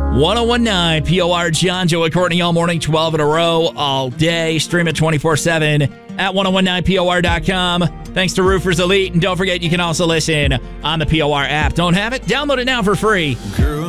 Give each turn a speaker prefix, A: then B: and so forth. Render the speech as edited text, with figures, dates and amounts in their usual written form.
A: 1019 POR, John, Joe, and Courtney all morning, 12 in a row, all day. Stream it 24/7 at 1019POR.com. Thanks to Roofers Elite. And don't forget, you can also listen on the POR app. Don't have it? Download it now for free.